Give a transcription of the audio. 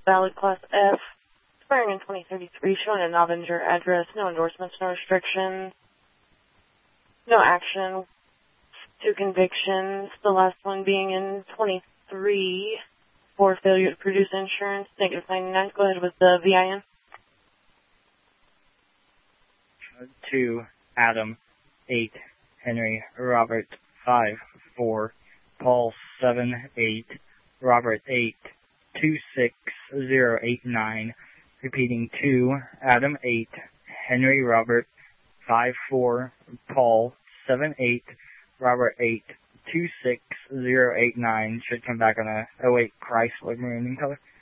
valid Class F, expiring in 2033, showing a Novinger address, no endorsements, no restrictions, no action, 2 convictions, the last one being in 23 for failure to produce insurance, negative 99. Go ahead with the VIN. 2, Adam, 8, Henry, Robert, 5, 4, Paul, 7, 8, Robert, 8, 26089, repeating 2, Adam, 8, Henry, Robert, 5, 4, Paul, 7, 8, Robert, 8, 26089, should come back on a 08 Chrysler maroon in color.